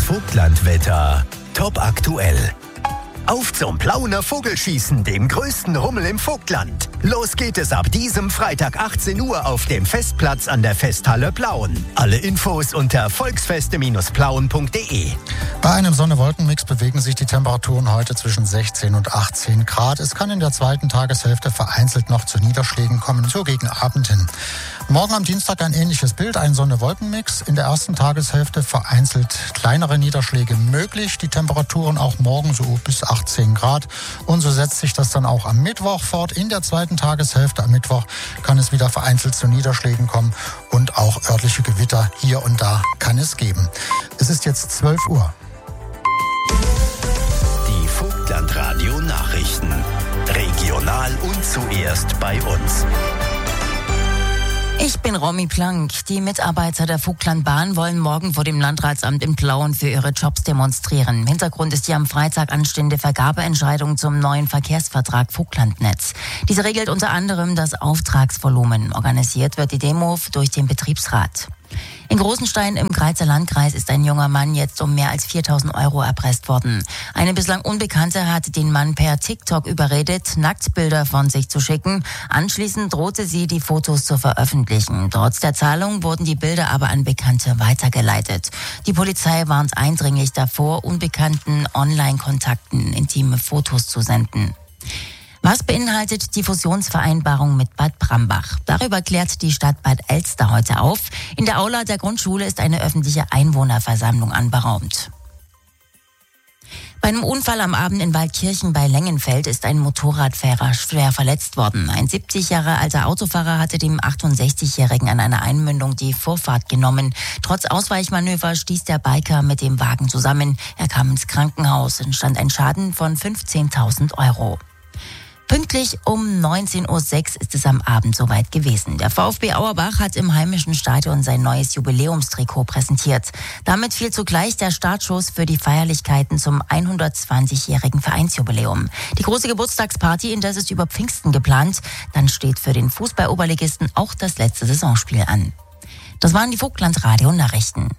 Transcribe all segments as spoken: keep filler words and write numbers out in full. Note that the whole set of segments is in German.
Vogtlandwetter. Top aktuell. Auf zum Plauener Vogelschießen, dem größten Rummel im Vogtland. Los geht es ab diesem Freitag achtzehn Uhr auf dem Festplatz an der Festhalle Plauen. Alle Infos unter volksfeste Bindestrich plauen punkt de. Bei einem Sonne-Wolken-Mix bewegen sich die Temperaturen heute zwischen sechzehn und achtzehn Grad. Es kann in der zweiten Tageshälfte vereinzelt noch zu Niederschlägen kommen, so gegen Abend hin. Morgen am Dienstag ein ähnliches Bild, ein Sonne-Wolken-Mix. In der ersten Tageshälfte vereinzelt kleinere Niederschläge möglich. Die Temperaturen auch morgen so bis achtzehn Grad. Und so setzt sich das dann auch am Mittwoch fort. In der zweiten Tageshälfte am Mittwoch kann es wieder vereinzelt zu Niederschlägen kommen. Und auch örtliche Gewitter hier und da kann es geben. Es ist jetzt zwölf Uhr. Die Vogtlandradio-Nachrichten. Regional und zuerst bei uns. Ich bin Romy Plank. Die Mitarbeiter der Vogtlandbahn wollen morgen vor dem Landratsamt in Plauen für ihre Jobs demonstrieren. Hintergrund ist die am Freitag anstehende Vergabeentscheidung zum neuen Verkehrsvertrag Vogtlandnetz. Diese regelt unter anderem das Auftragsvolumen. Organisiert wird die Demo durch den Betriebsrat. In Großenstein im Greizer Landkreis ist ein junger Mann jetzt um mehr als viertausend Euro erpresst worden. Eine bislang Unbekannte hat den Mann per TikTok überredet, Nacktbilder von sich zu schicken. Anschließend drohte sie, die Fotos zu veröffentlichen. Trotz der Zahlung wurden die Bilder aber an Bekannte weitergeleitet. Die Polizei warnt eindringlich davor, unbekannten Online-Kontakten intime Fotos zu senden. Was beinhaltet die Fusionsvereinbarung mit Bad Brambach? Darüber klärt die Stadt Bad Elster heute auf. In der Aula der Grundschule ist eine öffentliche Einwohnerversammlung anberaumt. Bei einem Unfall am Abend in Waldkirchen bei Lengenfeld ist ein Motorradfahrer schwer verletzt worden. Ein siebzig Jahre alter Autofahrer hatte dem achtundsechzigjährigen an einer Einmündung die Vorfahrt genommen. Trotz Ausweichmanöver stieß der Biker mit dem Wagen zusammen. Er kam ins Krankenhaus, entstand ein Schaden von fünfzehntausend Euro. Pünktlich um neunzehn Uhr sechs ist es am Abend soweit gewesen. Der VfB Auerbach hat im heimischen Stadion sein neues Jubiläumstrikot präsentiert. Damit fiel zugleich der Startschuss für die Feierlichkeiten zum hundertzwanzigjährigen Vereinsjubiläum. Die große Geburtstagsparty indes ist über Pfingsten geplant. Dann steht für den Fußball-Oberligisten auch das letzte Saisonspiel an. Das waren die Vogtland-Radio-Nachrichten.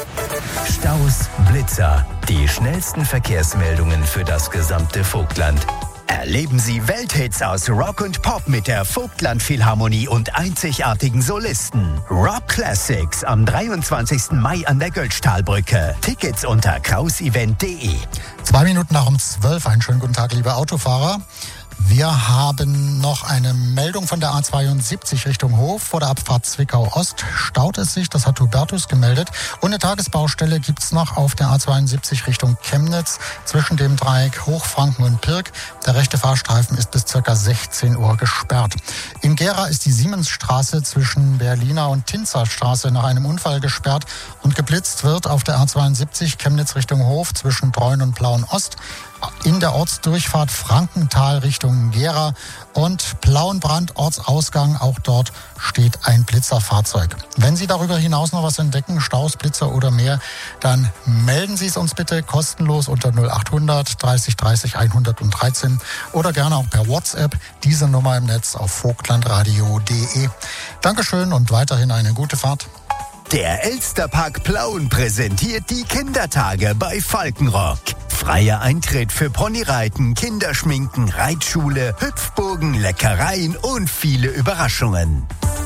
Staus, Blitzer, die schnellsten Verkehrsmeldungen für das gesamte Vogtland. Erleben Sie Welthits aus Rock und Pop mit der Vogtland Philharmonie und einzigartigen Solisten. Rock Classics am dreiundzwanzigsten Mai an der Götztalbrücke. Tickets unter krausevent punkt de. Zwei Minuten nach um zwölf. Einen schönen guten Tag, liebe Autofahrer. Wir haben noch eine Meldung von der A zweiundsiebzig Richtung Hof. Vor der Abfahrt Zwickau-Ost staut es sich, das hat Hubertus gemeldet. Und eine Tagesbaustelle gibt's noch auf der A zweiundsiebzig Richtung Chemnitz zwischen dem Dreieck Hochfranken und Pirk. Der rechte Fahrstreifen ist bis ca. sechzehn Uhr gesperrt. In Gera ist die Siemensstraße zwischen Berliner und Tinzerstraße nach einem Unfall gesperrt und geblitzt wird auf der A zweiundsiebzig Chemnitz Richtung Hof zwischen Treuen und Plauen-Ost. In der Ortsdurchfahrt Frankenthal Richtung Gera und Plauenbrand Ortsausgang, auch dort steht ein Blitzerfahrzeug. Wenn Sie darüber hinaus noch was entdecken, Staus, Blitzer oder mehr, dann melden Sie es uns bitte kostenlos unter null achthundert dreißig dreißig hundertdreizehn oder gerne auch per WhatsApp, diese Nummer im Netz auf vogtlandradio punkt de. Dankeschön und weiterhin eine gute Fahrt. Der Elsterpark Plauen präsentiert die Kindertage bei Falkenrock. Freier Eintritt für Ponyreiten, Kinderschminken, Reitschule, Hüpfburgen, Leckereien und viele Überraschungen.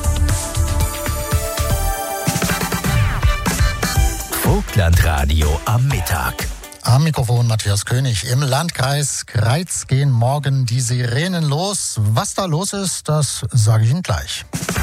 Vogtlandradio am Mittag. Am Mikrofon Matthias König. Im Landkreis Greiz gehen morgen die Sirenen los. Was da los ist, das sage ich Ihnen gleich.